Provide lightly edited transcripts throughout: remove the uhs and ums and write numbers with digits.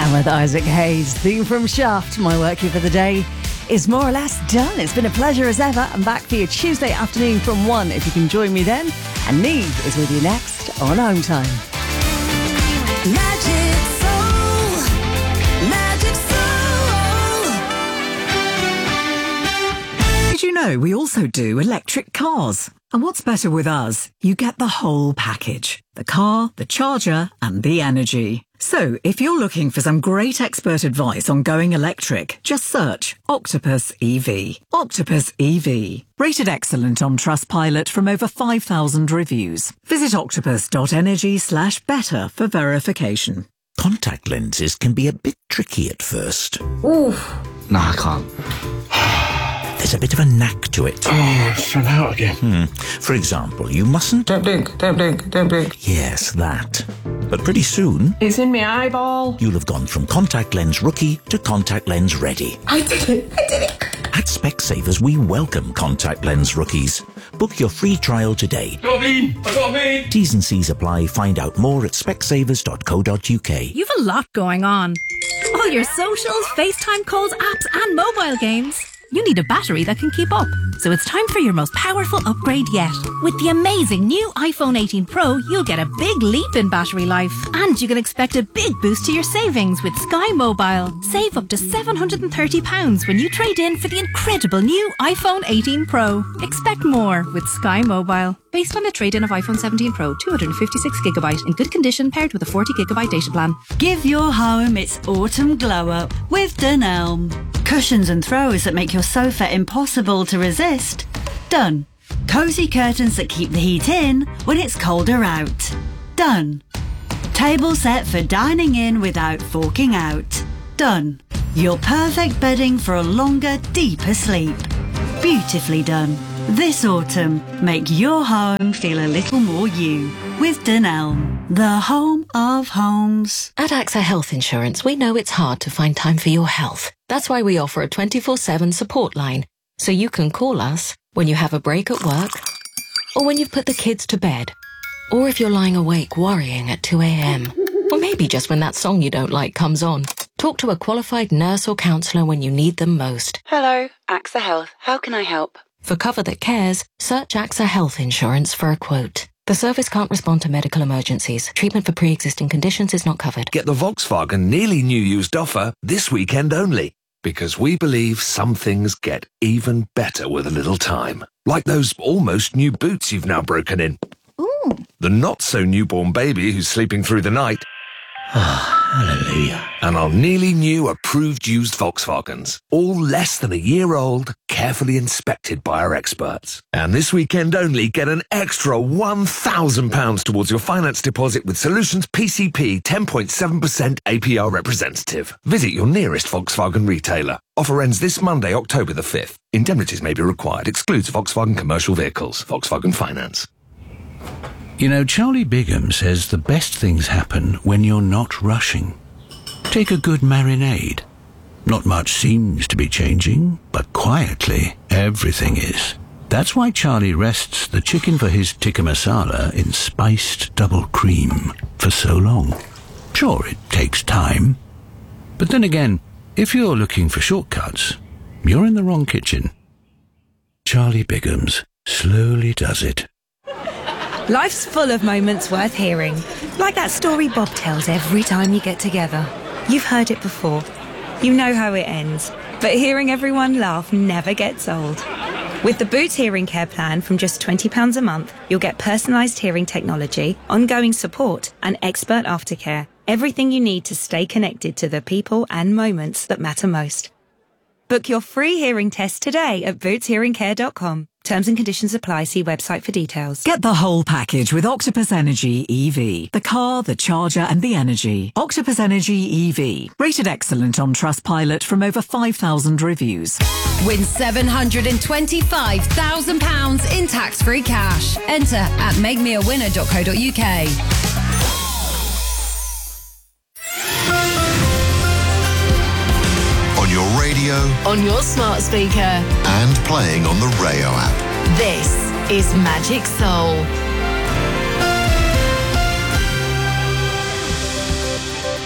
And with Isaac Hayes, theme from Shaft, my work here for the day is more or less done. It's been a pleasure as ever. I'm back for you Tuesday afternoon from 1 if you can join me then. And Neve is with you next on Home Time. Magic Soul, Magic Soul. Did you know we also do electric cars? And what's better with us? You get the whole package. The car, the charger, and the energy. So, if you're looking for some great expert advice on going electric, just search Octopus EV. Octopus EV. Rated excellent on Trustpilot from over 5,000 reviews. Visit octopus.energy/better for verification. Contact lenses can be a bit tricky at first. Oof. No, I can't. There's a bit of a knack to it. Oh, it's fell out again. For example, you mustn't... Don't blink, don't blink, don't blink. Yes, that. But pretty soon... It's in my eyeball. You'll have gone from contact lens rookie to contact lens ready. I did it. At Specsavers, we welcome contact lens rookies. Book your free trial today. I got me. T's and C's apply. Find out more at specsavers.co.uk. You've a lot going on. All your socials, FaceTime calls, apps and mobile games. You need a battery that can keep up. So it's time for your most powerful upgrade yet. With the amazing new iPhone 18 Pro, you'll get a big leap in battery life. And you can expect a big boost to your savings with Sky Mobile. Save up to £730 when you trade in for the incredible new iPhone 18 Pro. Expect more with Sky Mobile. Based on a trade-in of iPhone 17 Pro, 256GB in good condition paired with a 40GB data plan. Give your home its autumn glow-up with Dunelm. Cushions and throws that make your sofa impossible to resist. Done. Cosy curtains that keep the heat in when it's colder out. Done. Table set for dining in without forking out. Done. Your perfect bedding for a longer, deeper sleep. Beautifully done. This autumn, make your home feel a little more you with Dunelm, the home of homes. At AXA Health Insurance, we know it's hard to find time for your health. That's why we offer a 24/7 support line, so you can call us when you have a break at work, or when you've put the kids to bed, or if you're lying awake worrying at 2 a.m, or maybe just when that song you don't like comes on. Talk to a qualified nurse or counsellor when you need them most. Hello, AXA Health. How can I help? For cover that cares, search AXA Health Insurance for a quote. The service can't respond to medical emergencies. Treatment for pre-existing conditions is not covered. Get the Volkswagen nearly new used offer this weekend only. Because we believe some things get even better with a little time. Like those almost new boots you've now broken in. Ooh. The not-so-newborn baby who's sleeping through the night. Hallelujah. And our nearly new approved used Volkswagens. All less than a year old, carefully inspected by our experts. And this weekend only, get an extra £1,000 towards your finance deposit with Solutions PCP 10.7% APR representative. Visit your nearest Volkswagen retailer. Offer ends this Monday, October the 5th. Indemnities may be required. Excludes Volkswagen commercial vehicles. Volkswagen Finance. You know, Charlie Bigham says the best things happen when you're not rushing. Take a good marinade. Not much seems to be changing, but quietly, everything is. That's why Charlie rests the chicken for his tikka masala in spiced double cream for so long. Sure, it takes time. But then again, if you're looking for shortcuts, you're in the wrong kitchen. Charlie Bigham's slowly does it. Life's full of moments worth hearing. Like that story Bob tells every time you get together. You've heard it before. You know how it ends. But hearing everyone laugh never gets old. With the Boots Hearing Care plan from just £20 a month, you'll get personalised hearing technology, ongoing support and expert aftercare. Everything you need to stay connected to the people and moments that matter most. Book your free hearing test today at bootshearingcare.com. Terms and conditions apply. See website for details. Get the whole package with Octopus Energy EV. The car, the charger and the energy. Octopus Energy EV. Rated excellent on Trustpilot from over 5,000 reviews. Win £725,000 in tax-free cash. Enter at makemeawinner.co.uk. On your radio, On your smart speaker. and playing on the Rayo app. This is Magic Soul.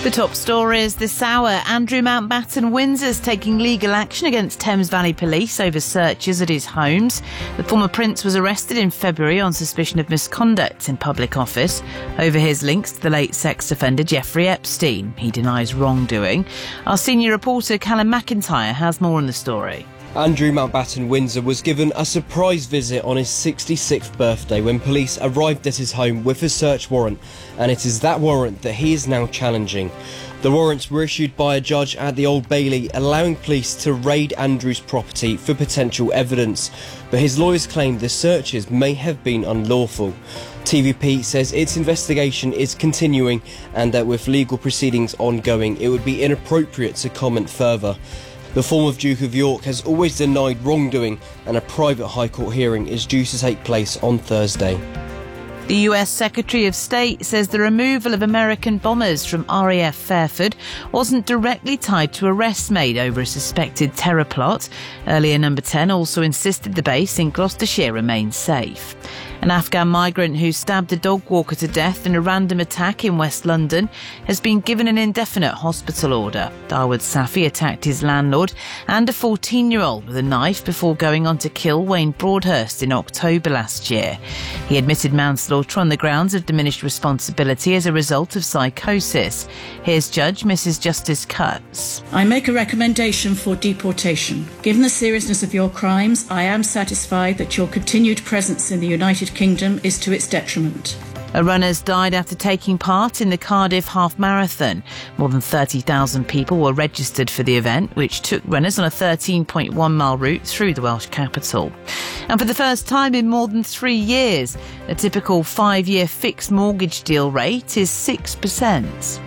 The top stories this hour. Andrew Mountbatten Windsor's taking legal action against Thames Valley Police over searches at his homes. The former prince was arrested in February on suspicion of misconduct in public office over his links to the late sex offender Jeffrey Epstein. He denies wrongdoing. Our senior reporter Callum McIntyre has more on the story. Andrew Mountbatten Windsor was given a surprise visit on his 66th birthday when police arrived at his home with a search warrant, and it is that warrant that he is now challenging. The warrants were issued by a judge at the Old Bailey, allowing police to raid Andrew's property for potential evidence, but his lawyers claim the searches may have been unlawful. TVP says its investigation is continuing and that with legal proceedings ongoing, it would be inappropriate to comment further. The former Duke of York has always denied wrongdoing, and a private High Court hearing is due to take place on Thursday. The US Secretary of State says the removal of American bombers from RAF Fairford wasn't directly tied to arrests made over a suspected terror plot. Earlier, Number 10 also insisted the base in Gloucestershire remains safe. An Afghan migrant who stabbed a dog walker to death in a random attack in West London has been given an indefinite hospital order. Dawood Safi attacked his landlord and a 14-year-old with a knife before going on to kill Wayne Broadhurst in October last year. He admitted manslaughter on the grounds of diminished responsibility as a result of psychosis. Here's Judge Mrs. Justice Cutts. I make a recommendation for deportation. Given the seriousness of your crimes, I am satisfied that your continued presence in the United Kingdom is to its detriment. A runner's died after taking part in the Cardiff Half Marathon. More than 30,000 people were registered for the event, which took runners on a 13.1-mile route through the Welsh capital. And for the first time in more than 3 years, a typical 5-year fixed mortgage deal rate is 6%.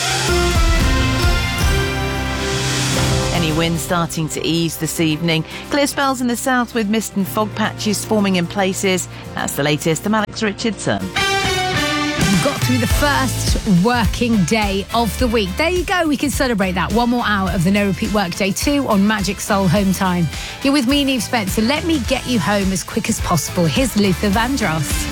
Any wind starting to ease this evening. Clear spells in the south with mist and fog patches forming in places. That's the latest. I'm Alex Richardson. We've got through the first working day of the week. There you go. We can celebrate that. One more hour of the No Repeat Workday 2 on Magic Soul Home Time. You're with me, Niamh Spencer. Let me get you home as quick as possible. Here's Luther Vandross.